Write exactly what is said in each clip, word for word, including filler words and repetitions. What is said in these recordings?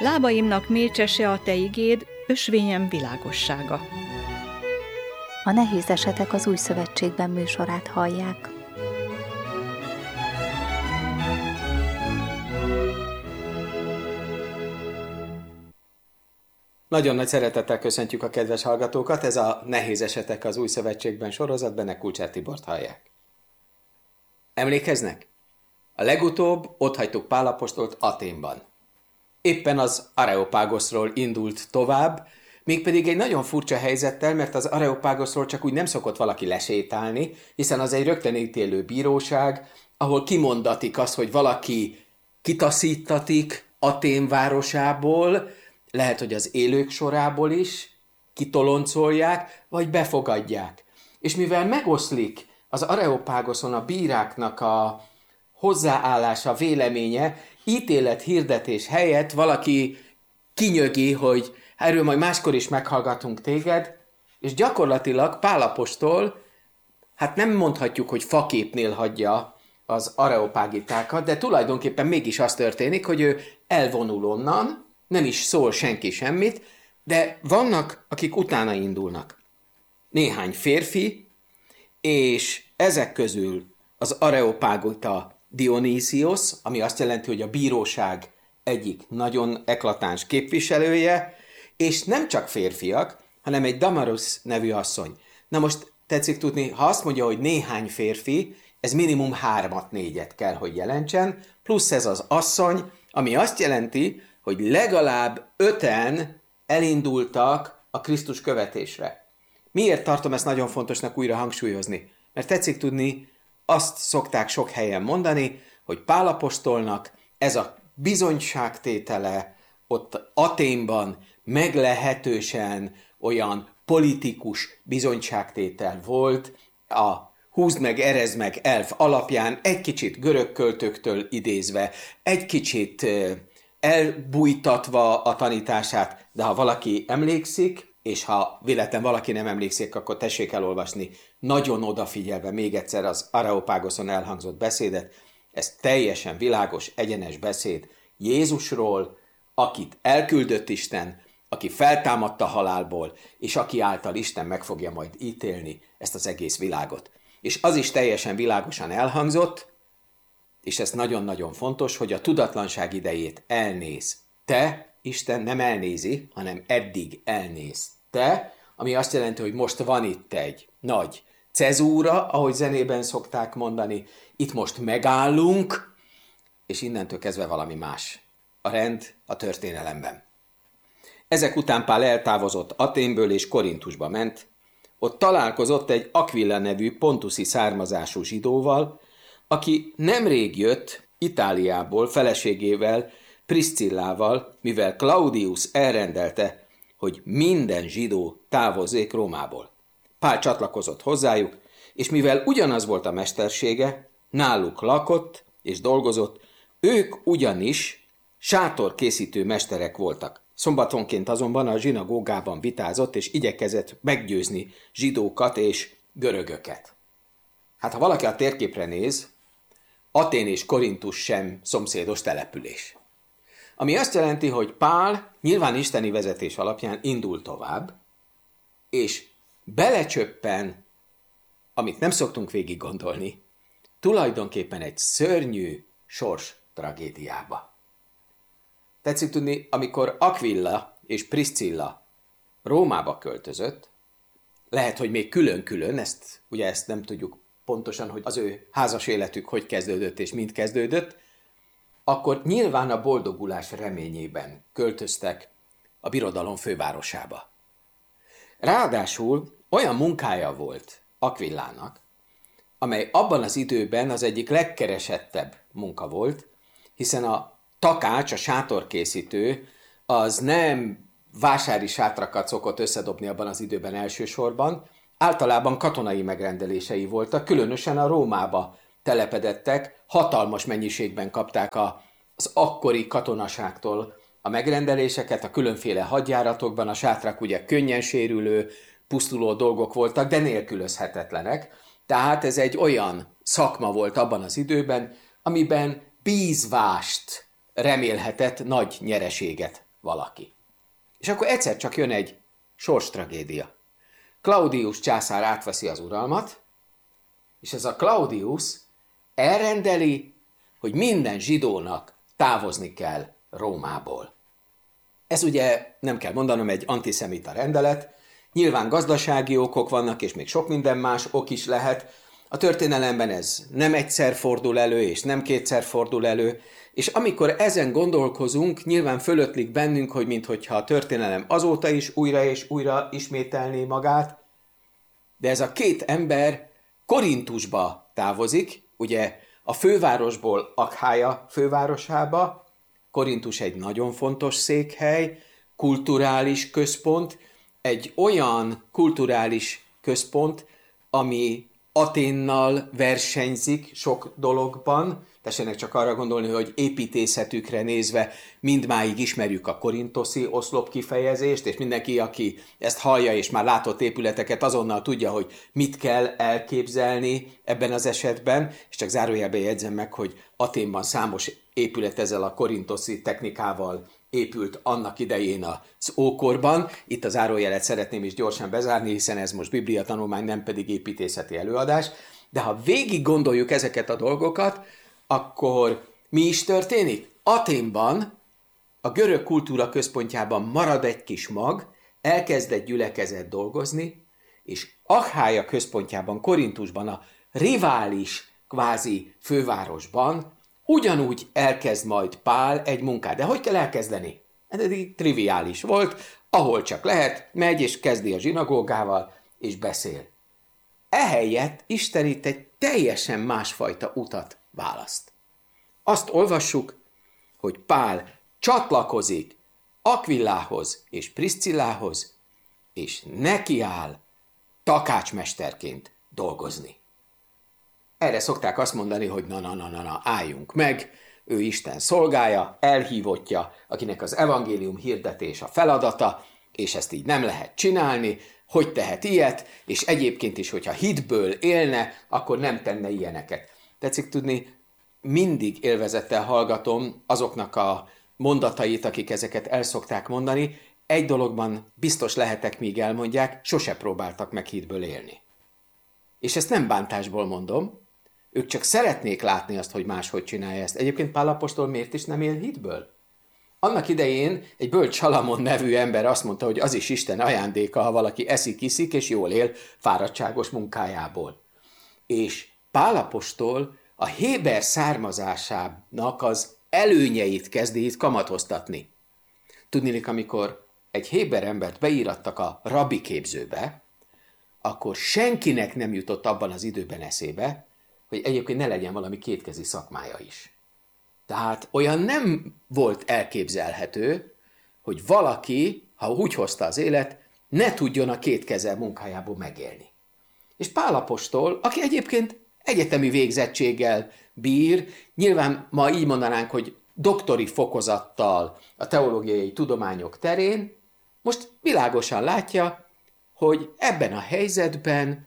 Lábaimnak mécsese a te igéd, ösvényem világossága. A Nehéz esetek az Új Szövetségben műsorát hallják. Nagyon nagy szeretettel köszöntjük a kedves hallgatókat, ez a Nehéz esetek az Új Szövetségben sorozat, benne Kulcsár Tibort hallják. Emlékeznek? A legutóbb otthagytuk Pál apostolt Athénban. Éppen az Areopágoszról indult tovább, mégpedig egy nagyon furcsa helyzettel, mert az Areopágoszról csak úgy nem szokott valaki lesétálni, hiszen az egy rögtön ítélő bíróság, ahol kimondatik azt, hogy valaki kitaszítatik Athén városából, lehet, hogy az élők sorából is kitoloncolják, vagy befogadják. És mivel megoszlik az Areopágoszon a bíráknak a hozzáállása, véleménye, ítélet hirdetés helyett valaki kinyögi, hogy erről majd máskor is meghallgatunk téged, és gyakorlatilag Pál apostol, hát nem mondhatjuk, hogy faképnél hagyja az areopágitákat, de tulajdonképpen mégis az történik, hogy ő elvonul onnan, nem is szól senki semmit, de vannak, akik utána indulnak. Néhány férfi, és ezek közül az areopágita Dionýsiosz, ami azt jelenti, hogy a bíróság egyik nagyon eklatáns képviselője, és nem csak férfiak, hanem egy Damaris nevű asszony. Na most tetszik tudni, ha azt mondja, hogy néhány férfi, ez minimum hármat, négyet kell, hogy jelentsen, plusz ez az asszony, ami azt jelenti, hogy legalább öten elindultak a Krisztus követésre. Miért tartom ezt nagyon fontosnak újra hangsúlyozni? Mert tetszik tudni, azt szokták sok helyen mondani, hogy Pál apostolnak ez a bizonyságtétele ott Athénban meglehetősen olyan politikus bizonyságtétel volt, a húzd meg, erezd meg elv alapján, egy kicsit görög költőktől idézve, egy kicsit elbújtatva a tanítását, de ha valaki emlékszik, és ha véletlen valaki nem emlékszik, akkor tessék elolvasni nagyon odafigyelve még egyszer az Areopágoszon elhangzott beszédet. Ez teljesen világos, egyenes beszéd Jézusról, akit elküldött Isten, aki feltámadta halálból, és aki által Isten meg fogja majd ítélni ezt az egész világot. És az is teljesen világosan elhangzott, és ez nagyon-nagyon fontos, hogy a tudatlanság idejét elnéz. Te, Isten nem elnézi, hanem eddig elnéz. Te, ami azt jelenti, hogy most van itt egy nagy cezúra, ahogy zenében szokták mondani, itt most megállunk, és innentől kezdve valami más. A rend a történelemben. Ezek után Pál eltávozott Athénből és Korintusba ment, ott találkozott egy Aquila nevű pontuszi származású zsidóval, aki nemrég jött Itáliából feleségével, Priscillával, mivel Claudius elrendelte, hogy minden zsidó távozzék Rómából. Pál csatlakozott hozzájuk, és mivel ugyanaz volt a mestersége, náluk lakott és dolgozott, ők ugyanis sátorkészítő mesterek voltak. Szombatonként azonban a zsinagógában vitázott, és igyekezett meggyőzni zsidókat és görögöket. Hát ha valaki a térképre néz, Athén és Korintus sem szomszédos település. Ami azt jelenti, hogy Pál nyilván isteni vezetés alapján indul tovább, és belecsöppen, amit nem szoktunk végig gondolni, tulajdonképpen egy szörnyű sors tragédiába. Tetszik tudni, amikor Aquila és Priscilla Rómába költözött, lehet, hogy még külön-külön, ezt, ugye ezt nem tudjuk pontosan, hogy az ő házas életük hogy kezdődött és mind kezdődött, akkor nyilván a boldogulás reményében költöztek a birodalom fővárosába. Ráadásul olyan munkája volt Aquilának, amely abban az időben az egyik legkeresettebb munka volt, hiszen a takács, a sátorkészítő, az nem vásári sátrakat szokott összedobni abban az időben elsősorban, általában katonai megrendelései voltak, különösen a Rómába telepedettek, hatalmas mennyiségben kapták a, az akkori katonaságtól a megrendeléseket, a különféle hadjáratokban, a sátrak ugye könnyen sérülő, pusztuló dolgok voltak, de nélkülözhetetlenek. Tehát ez egy olyan szakma volt abban az időben, amiben bízvást remélhetett nagy nyereséget valaki. És akkor egyszer csak jön egy sorstragédia. Claudius császár átveszi az uralmat, és ez a Claudius elrendeli, hogy minden zsidónak távozni kell Rómából. Ez ugye, nem kell mondanom, egy antiszemita rendelet, nyilván gazdasági okok vannak, és még sok minden más ok is lehet. A történelemben ez nem egyszer fordul elő, és nem kétszer fordul elő, és amikor ezen gondolkozunk, nyilván fölötlik bennünk, hogy minthogyha a történelem azóta is újra és újra ismételné magát, de ez a két ember Korintusba távozik, ugye a fővárosból Akhája fővárosába. Korintus egy nagyon fontos székhely, kulturális központ, egy olyan kulturális központ, ami Aténnal versenyzik sok dologban. Tessenek csak arra gondolni, hogy építészetükre nézve mindmáig ismerjük a korintoszi oszlop kifejezést, és mindenki, aki ezt hallja és már látott épületeket, azonnal tudja, hogy mit kell elképzelni ebben az esetben, és csak zárójelben jegyzem meg, hogy Aténban számos épület ezzel a korintoszi technikával épült annak idején az ókorban. Itt az zárójelet szeretném is gyorsan bezárni, hiszen ez most bibliatanulmány, nem pedig építészeti előadás. De ha végig gondoljuk ezeket a dolgokat, akkor mi is történik? Aténban, a görög kultúra központjában marad egy kis mag, elkezd egy gyülekezet dolgozni, és Akhája központjában, Korintusban, a rivális kvázi fővárosban ugyanúgy elkezd majd Pál egy munkát. De hogy kell elkezdeni? Ez eddig triviális volt, ahol csak lehet, megy és kezdi a zsinagógával, és beszél. Ehelyett Isten itt egy teljesen másfajta utat választ. Azt olvassuk, hogy Pál csatlakozik Akvillához és Priszcillához, és nekiáll takácsmesterként dolgozni. Erre szokták azt mondani, hogy na, na, na, na, na, álljunk meg, ő Isten szolgája, elhívottja, akinek az evangélium hirdetés a feladata, és ezt így nem lehet csinálni, hogy tehet ilyet, és egyébként is, hogyha hitből élne, akkor nem tenne ilyeneket. Tetszik tudni, mindig élvezettel hallgatom azoknak a mondatait, akik ezeket el szokták mondani. Egy dologban biztos lehetek, míg elmondják, sose próbáltak meg hitből élni. És ezt nem bántásból mondom, ők csak szeretnék látni azt, hogy máshogy csinálja ezt. Egyébként Pál apostol miért is nem él hitből? Annak idején egy bölcs Salamon nevű ember azt mondta, hogy az is Isten ajándéka, ha valaki eszik, iszik, és jól él fáradtságos munkájából. És Pál apostol a héber származásának az előnyeit kezdi itt kamatoztatni. Tudniillik, amikor egy héber embert beírattak a rabbi képzőbe, akkor senkinek nem jutott abban az időben eszébe, hogy egyébként ne legyen valami kétkezi szakmája is. Tehát olyan nem volt elképzelhető, hogy valaki, ha úgy hozta az élet, ne tudjon a két keze munkájából megélni. És Pál apostol, aki egyébként egyetemi végzettséggel bír, nyilván ma így mondanánk, hogy doktori fokozattal a teológiai tudományok terén, most világosan látja, hogy ebben a helyzetben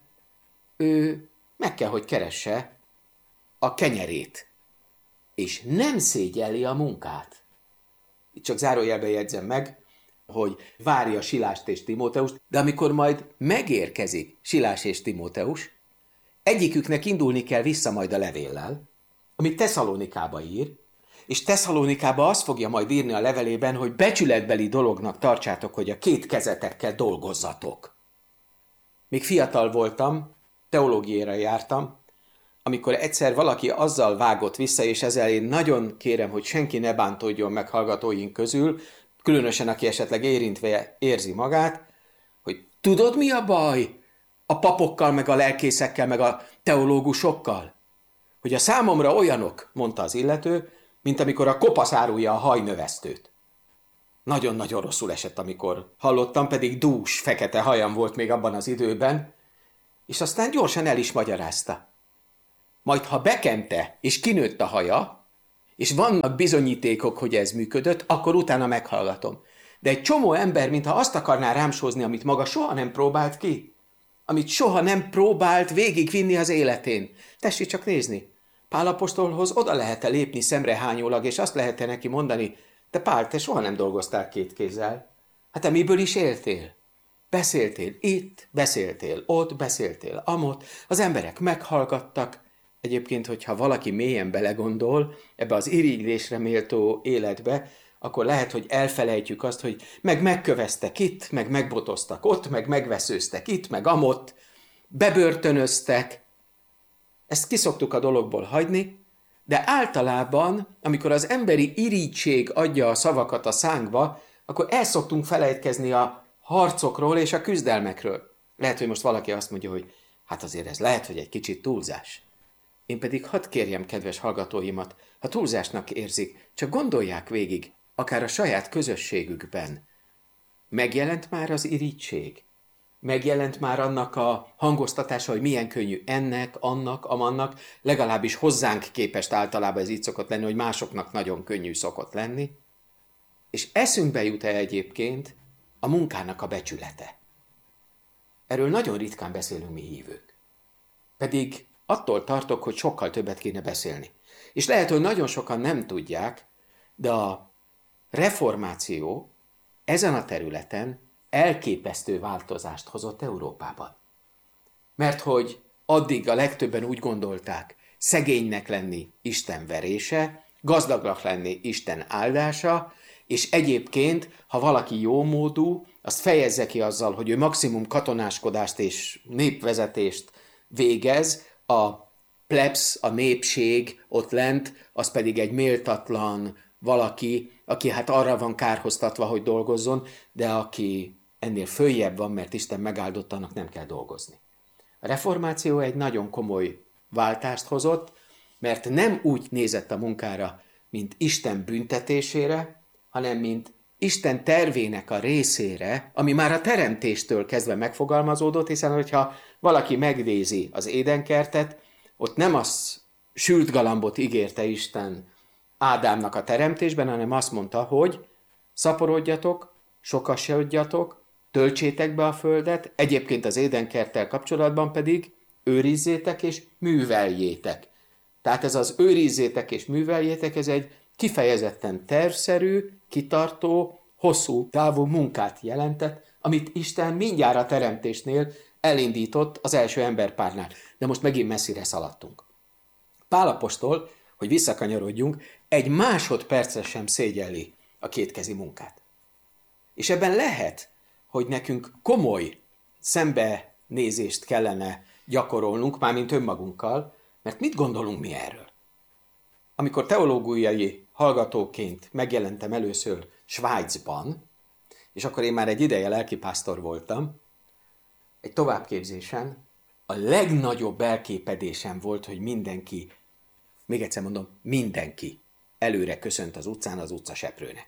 ő meg kell, hogy keresse a kenyerét, és nem szégyelli a munkát. Itt csak zárójelben jegyzem meg, hogy várja Silást és Timóteust, de amikor majd megérkezik Silás és Timóteus, egyiküknek indulni kell vissza majd a levéllel, amit Tesszalonikába ír, és Tesszalonikába azt fogja majd írni a levelében, hogy becsületbeli dolognak tartsátok, hogy a két kezetekkel dolgozzatok. Még fiatal voltam, teológiára jártam, amikor egyszer valaki azzal vágott vissza, és ezzel én nagyon kérem, hogy senki ne bántódjon meg hallgatóink közül, különösen aki esetleg érintve érzi magát, hogy tudod mi a baj a papokkal, meg a lelkészekkel, meg a teológusokkal? Hogy a számomra olyanok, mondta az illető, mint amikor a kopasz árulja a hajnövesztőt. Nagyon-nagyon rosszul esett, amikor hallottam, pedig dús, fekete hajam volt még abban az időben, és aztán gyorsan el is magyarázta. Majd ha bekente és kinőtt a haja, és vannak bizonyítékok, hogy ez működött, akkor utána meghallgatom. De egy csomó ember, mintha azt akarná rám sózni, amit maga soha nem próbált ki, amit soha nem próbált végigvinni az életén. Tessék csak nézni, Pál apostolhoz oda lehet-e lépni szemrehányólag, és azt lehet-e neki mondani, Te Pál, te soha nem dolgoztál két kézzel. Hát te miből is éltél? Beszéltél itt, beszéltél ott, beszéltél amott, az emberek meghallgattak. Egyébként, hogyha valaki mélyen belegondol ebbe az irigylésre méltó életbe, akkor lehet, hogy elfelejtjük azt, hogy meg megköveztek itt, meg megbotoztak ott, meg megveszőztek itt, meg amott, bebörtönöztek. Ezt kiszoktuk a dologból hagyni, de általában, amikor az emberi irigység adja a szavakat a szánkba, akkor el szoktunk felejtkezni a harcokról és a küzdelmekről. Lehet, hogy most valaki azt mondja, hogy hát azért ez lehet, hogy egy kicsit túlzás. Én pedig hadd kérjem kedves hallgatóimat, ha túlzásnak érzik, csak gondolják végig, akár a saját közösségükben. Megjelent már az irigység? Megjelent már annak a hangoztatása, hogy milyen könnyű ennek, annak, amannak, legalábbis hozzánk képest általában ez így szokott lenni, hogy másoknak nagyon könnyű szokott lenni. És eszünkbe jut-e egyébként a munkának a becsülete? Erről nagyon ritkán beszélünk mi hívők. Pedig attól tartok, hogy sokkal többet kéne beszélni. És lehet, hogy nagyon sokan nem tudják, de a reformáció ezen a területen elképesztő változást hozott Európában. Mert hogy addig a legtöbben úgy gondolták, szegénynek lenni Isten verése, gazdagnak lenni Isten áldása, és egyébként, ha valaki jómódú, azt fejezze ki azzal, hogy ő maximum katonáskodást és népvezetést végez, a plebs, a népség ott lent, az pedig egy méltatlan valaki, aki hát arra van kárhoztatva, hogy dolgozzon, de aki ennél följebb van, mert Isten megáldott, annak nem kell dolgozni. A reformáció egy nagyon komoly váltást hozott, mert nem úgy nézett a munkára, mint Isten büntetésére, hanem mint Isten tervének a részére, ami már a teremtéstől kezdve megfogalmazódott, hiszen hogyha valaki megnézi az édenkertet, ott nem az sült galambot ígérte Isten Ádámnak a teremtésben, hanem azt mondta, hogy szaporodjatok, sokasodjatok, töltsétek be a földet, egyébként az édenkerttel kapcsolatban pedig őrizzétek és műveljétek. Tehát ez az őrizzétek és műveljétek, ez egy kifejezetten tervszerű, kitartó, hosszú távú munkát jelentett, amit Isten mindjárt a teremtésnél elindított az első emberpárnál. De most megint messzire szaladtunk. Pál apostol, hogy visszakanyarodjunk, egy másodpercre sem szégyelli a kétkezi munkát. És ebben lehet, hogy nekünk komoly szembenézést kellene gyakorolnunk, mármint önmagunkkal, mert mit gondolunk mi erről? Amikor teológiai hallgatóként megjelentem először Svájcban, és akkor én már egy ideje lelkipásztor voltam, egy továbbképzésen a legnagyobb elképedésem volt, hogy mindenki, még egyszer mondom, mindenki előre köszönt az utcán az utcaseprőnek.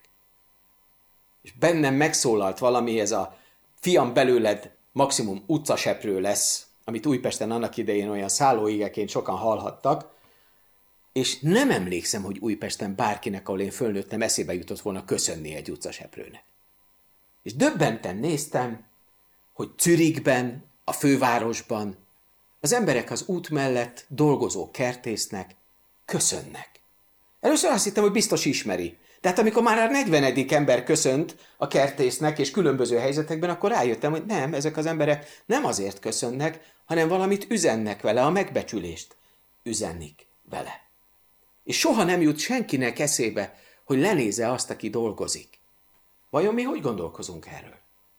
És bennem megszólalt valami, ez a fiam belőled maximum utcaseprő lesz, amit Újpesten annak idején olyan szállóigeként sokan hallhattak, és nem emlékszem, hogy Újpesten bárkinek, ahol én fölnőttem, eszébe jutott volna köszönni egy utcaseprőnek. És döbbenten néztem, hogy Zürichben, a fővárosban az emberek az út mellett dolgozó kertésznek köszönnek. Először azt hittem, hogy biztos ismeri. Tehát amikor már a negyvenedik ember köszönt a kertésznek és különböző helyzetekben, akkor rájöttem, hogy nem, ezek az emberek nem azért köszönnek, hanem valamit üzennek vele, a megbecsülést üzennik vele. És soha nem jut senkinek eszébe, hogy lenézze azt, aki dolgozik. Vajon mi hogy gondolkozunk erről?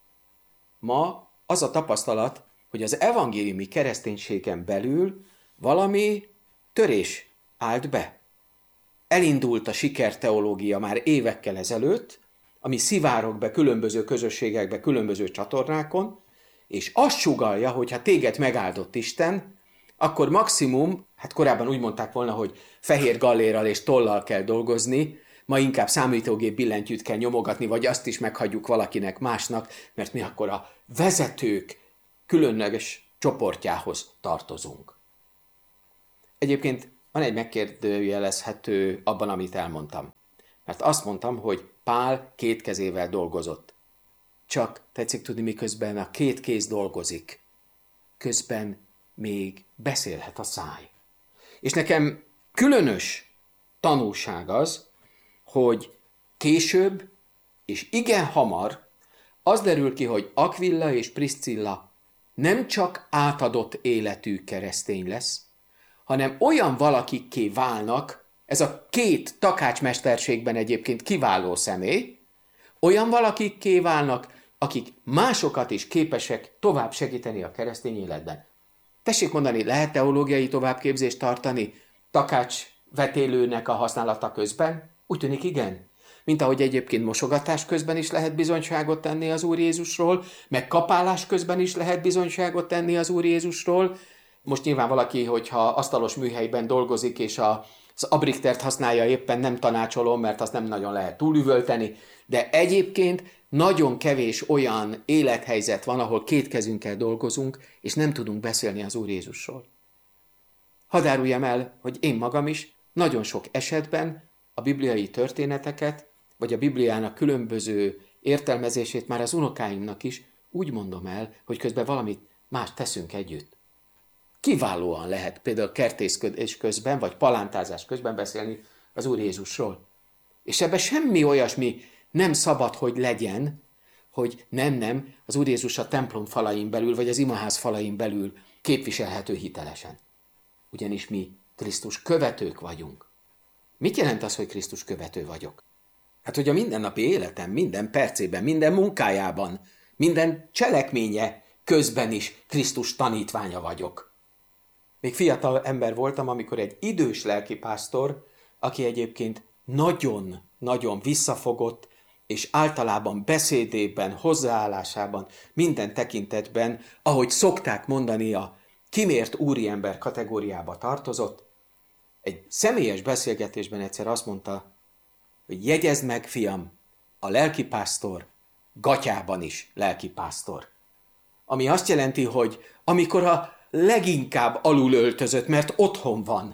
Ma az a tapasztalat, hogy az evangéliumi kereszténységen belül valami törés állt be. Elindult a sikerteológia már évekkel ezelőtt, ami szivárog be különböző közösségekbe, különböző csatornákon, és azt sugallja, hogy ha téged megáldott Isten, akkor maximum, hát korábban úgy mondták volna, hogy fehér gallérral és tollal kell dolgozni, ma inkább számítógép billentyűt kell nyomogatni, vagy azt is meghagyjuk valakinek másnak, mert mi akkor a vezetők különleges csoportjához tartozunk. Egyébként van egy megkérdőjelezhető abban, amit elmondtam. Mert azt mondtam, hogy Pál két kezével dolgozott. Csak tetszik tudni, miközben a két kéz dolgozik, közben még beszélhet a száj. És nekem különös tanulság az, hogy Később, és igen hamar, az derül ki, hogy Aquila és Priscilla nem csak átadott életű keresztény lesz, hanem olyan valakikké válnak, ez a két takácsmesterségben egyébként kiváló személy, olyan valakikké válnak, akik másokat is képesek tovább segíteni a keresztény életben. Tessék mondani, lehet teológiai továbbképzést tartani takácsvetélőnek a használata közben? Úgy tűnik igen. Mint ahogy egyébként mosogatás közben is lehet bizonyságot tenni az Úr Jézusról, meg kapálás közben is lehet bizonyságot tenni az Úr Jézusról. Most nyilván valaki, hogyha asztalos műhelyben dolgozik, és a, az abriktert használja, éppen nem tanácsolom, mert azt nem nagyon lehet túlüvölteni, de egyébként nagyon kevés olyan élethelyzet van, ahol két kezünkkel dolgozunk, és nem tudunk beszélni az Úr Jézusról. Hadd áruljam el, hogy én magam is nagyon sok esetben a bibliai történeteket, vagy a Bibliának különböző értelmezését már az unokáimnak is úgy mondom el, hogy közben valamit más teszünk együtt. Kiválóan lehet például kertészkedés közben, vagy palántázás közben beszélni az Úr Jézusról. És ebben semmi olyasmi nem szabad, hogy legyen, hogy nem, nem, az Úr Jézus a templom falain belül, vagy az imaház falain belül képviselhető hitelesen. Ugyanis mi Krisztus követők vagyunk. Mit jelent az, hogy Krisztus követő vagyok? Hát, hogy a mindennapi életem, minden percében, minden munkájában, minden cselekménye közben is Krisztus tanítványa vagyok. Még fiatal ember voltam, amikor egy idős lelkipásztor, aki egyébként nagyon-nagyon visszafogott, és általában beszédében, hozzáállásában, minden tekintetben, ahogy szokták mondani, a kimért úriember kategóriába tartozott, egy személyes beszélgetésben egyszer azt mondta, hogy jegyezd meg, fiam, a lelkipásztor gatyában is lelkipásztor. Ami azt jelenti, hogy amikor a leginkább alulöltözött, mert otthon van,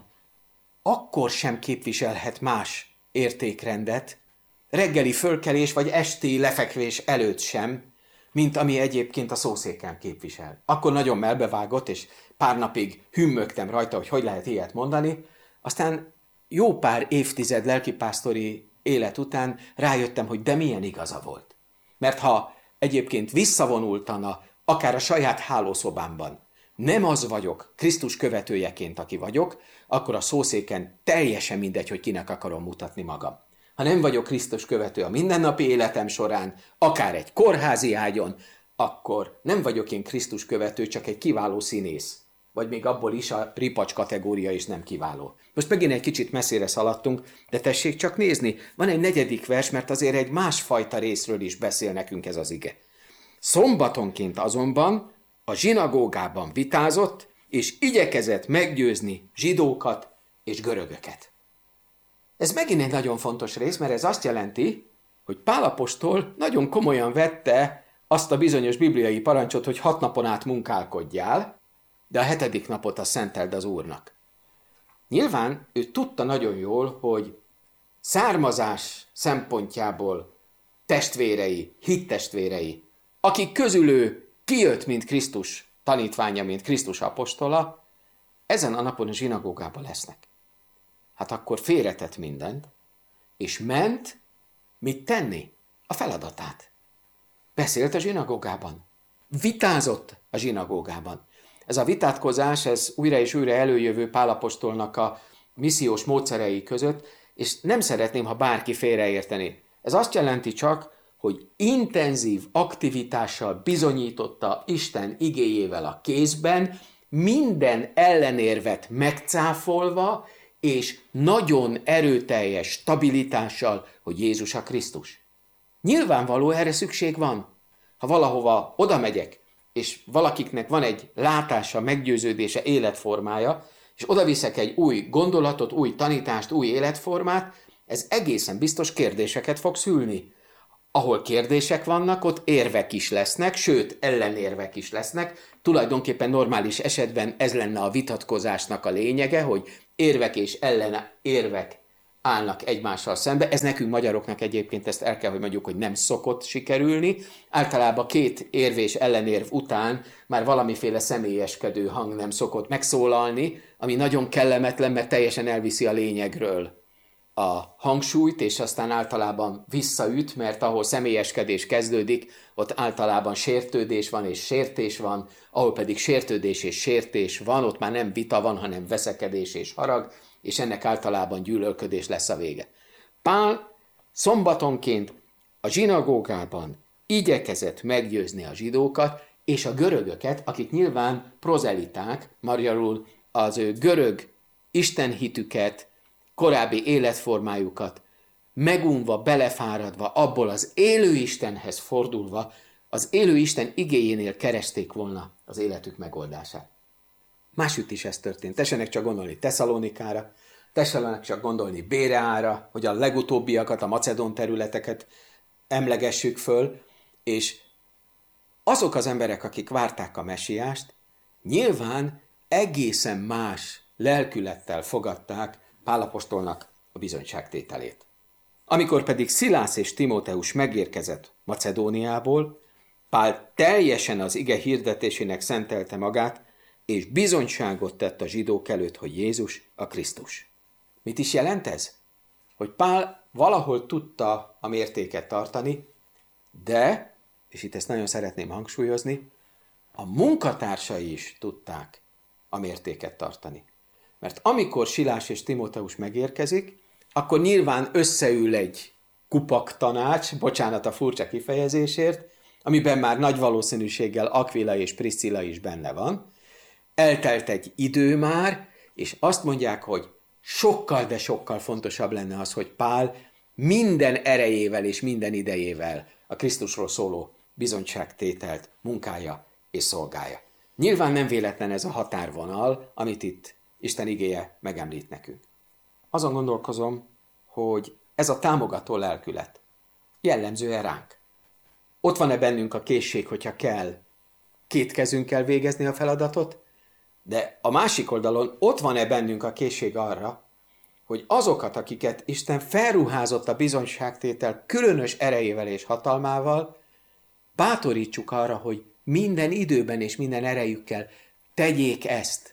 akkor sem képviselhet más értékrendet, reggeli fölkelés vagy esti lefekvés előtt sem, mint ami egyébként a szószéken képvisel. Akkor nagyon melbevágott, és pár napig hümmögtem rajta, hogy hogy lehet ilyet mondani, aztán jó pár évtized lelkipásztori élet után rájöttem, hogy de milyen igaza volt. Mert ha egyébként visszavonultana, akár a saját hálószobámban, nem az vagyok, Krisztus követőjeként, aki vagyok, akkor a szószéken teljesen mindegy, hogy kinek akarom mutatni magam. Ha nem vagyok Krisztus követő a mindennapi életem során, akár egy kórházi ágyon, akkor nem vagyok én Krisztus követő, csak egy kiváló színész. Vagy még abból is a ripacs kategória is nem kiváló. Most megint egy kicsit messzire szaladtunk, de tessék csak nézni, van egy negyedik vers, mert azért egy másfajta részről is beszél nekünk ez az ige. Szombatonként azonban a zsinagógában vitázott, és igyekezett meggyőzni zsidókat és görögöket. Ez megint egy nagyon fontos rész, mert ez azt jelenti, hogy Pál apostol nagyon komolyan vette azt a bizonyos bibliai parancsot, hogy hat napon át munkálkodjál, de a hetedik napot azt szenteld az Úrnak. Nyilván ő tudta nagyon jól, hogy származás szempontjából testvérei, hittestvérei, akik közül ő kijött, mint Krisztus tanítványa, mint Krisztus apostola, ezen a napon a zsinagógában lesznek. Hát akkor félretett mindent, és ment, mit tenni? A feladatát. Beszélt a zsinagógában. Vitázott a zsinagógában. Ez a vitatkozás, ez újra és újra előjövő Pál apostolnak a missziós módszerei között, és nem szeretném, ha bárki félreérteni. Ez azt jelenti csak, hogy intenzív aktivitással bizonyította Isten igéjével a kézben, minden ellenérvet megcáfolva, és nagyon erőteljes stabilitással, hogy Jézus a Krisztus. Nyilvánvaló, erre szükség van. Ha valahova oda megyek, és valakiknek van egy látása, meggyőződése, életformája, és oda viszek egy új gondolatot, új tanítást, új életformát, ez egészen biztos kérdéseket fog szülni. Ahol kérdések vannak, ott érvek is lesznek, sőt, ellenérvek is lesznek. Tulajdonképpen normális esetben ez lenne a vitatkozásnak a lényege, hogy érvek és ellenérvek állnak egymással szembe. Ez nekünk magyaroknak egyébként, ezt el kell, hogy mondjuk, hogy nem szokott sikerülni. Általában két érv és ellenérv után már valamiféle személyeskedő hang nem szokott megszólalni, ami nagyon kellemetlen, mert teljesen elviszi a lényegről. a hangsúlyt, és aztán általában visszaüt, mert ahol személyeskedés kezdődik, ott általában sértődés van és sértés van, ahol pedig sértődés és sértés van, ott már nem vita van, hanem veszekedés és harag, és ennek általában gyűlölködés lesz a vége. Pál szombatonként a zsinagógában igyekezett meggyőzni a zsidókat, és a görögöket, akik nyilván prozeliták, magyarul az ő görög istenhitüket, korábbi életformájukat megunva, belefáradva, abból az élő Istenhez fordulva, az élő Isten igéjénél keresték volna az életük megoldását. Másütt is ez történt. Tessenek csak gondolni Tesszalonikára, tessenek csak gondolni Béreára, hogy a legutóbbiakat, a macedón területeket emlegessük föl, és azok az emberek, akik várták a mesiást, nyilván egészen más lelkülettel fogadták Pál apostolnak a bizonyságtételét. Amikor pedig Szilász és Timóteus megérkezett Macedóniából, Pál teljesen az ige hirdetésének szentelte magát, és bizonyságot tett a zsidók előtt, hogy Jézus a Krisztus. Mit is jelent ez? Hogy Pál valahol tudta a mértéket tartani, de, és itt ezt nagyon szeretném hangsúlyozni, a munkatársai is tudták a mértéket tartani. Mert amikor Silás és Timóteus megérkezik, akkor nyilván összeül egy kupak tanács, bocsánat a furcsa kifejezésért, amiben már nagy valószínűséggel Akvila és Priszcilla is benne van. Eltelt egy idő már, és azt mondják, hogy sokkal, de sokkal fontosabb lenne az, hogy Pál minden erejével és minden idejével a Krisztusról szóló bizonyságtételt munkálja és szolgálja. Nyilván nem véletlen ez a határvonal, amit itt Isten igéje megemlít nekünk. Azon gondolkozom, hogy ez a támogató lelkület jellemző-e ránk. Ott van-e bennünk a készség, hogyha kell, két kezünkkel végezni a feladatot, de a másik oldalon ott van-e bennünk a készség arra, hogy azokat, akiket Isten felruházott a bizonyságtétel különös erejével és hatalmával, bátorítsuk arra, hogy minden időben és minden erejükkel tegyék ezt.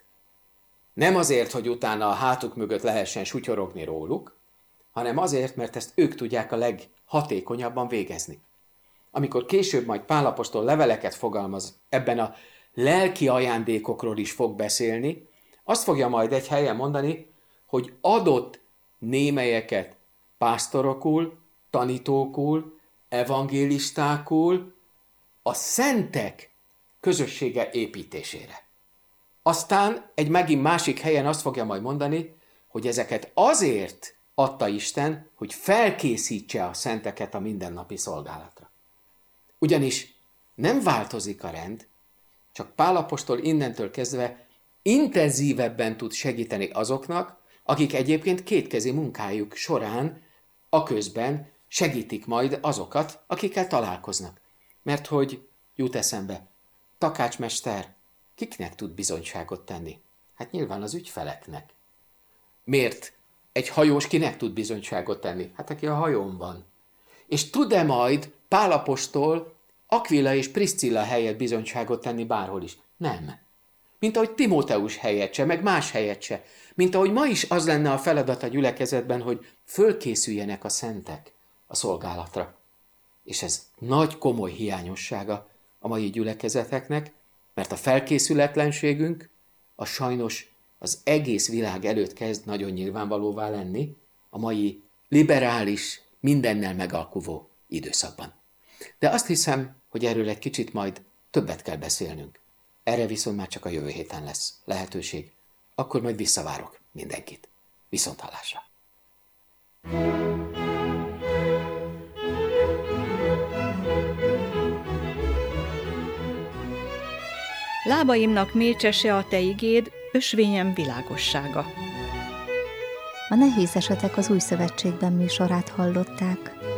Nem azért, hogy utána a hátuk mögött lehessen sutyorogni róluk, hanem azért, mert ezt ők tudják a leghatékonyabban végezni. Amikor később majd Pál apostol leveleket fogalmaz, ebben a lelki ajándékokról is fog beszélni, azt fogja majd egy helyen mondani, hogy adott némelyeket pásztorokul, tanítókul, evangélistákul, a szentek közössége építésére. Aztán egy megint másik helyen azt fogja majd mondani, hogy ezeket azért adta Isten, hogy felkészítse a szenteket a mindennapi szolgálatra. Ugyanis nem változik a rend, csak Pál apostol innentől kezdve intenzívebben tud segíteni azoknak, akik egyébként kétkezi munkájuk során aközben segítik majd azokat, akikkel találkoznak. Mert hogy jut eszembe, takácsmester kiknek tud bizonyságot tenni? Hát nyilván az ügyfeleknek. Miért? Egy hajós kinek tud bizonyságot tenni? Hát aki a hajón van. És tud-e majd Pál apostol Akvila és Priszcilla helyett bizonyságot tenni bárhol is? Nem. Mint ahogy Timóteus helyett se, meg más helyett se. Mint ahogy ma is az lenne a feladat a gyülekezetben, hogy fölkészüljenek a szentek a szolgálatra. És ez nagy komoly hiányossága a mai gyülekezeteknek, mert a felkészületlenségünk a sajnos az egész világ előtt kezd nagyon nyilvánvalóvá lenni a mai liberális, mindennel megalkuvó időszakban. De azt hiszem, hogy erről egy kicsit majd többet kell beszélnünk. Erre viszont már csak a jövő héten lesz lehetőség. Akkor majd visszavárok mindenkit. Viszonthallásra! Lábaimnak mécsese a te igéd, ösvényem világossága. A Nehéz esetek az Új Szövetségben műsorát hallották.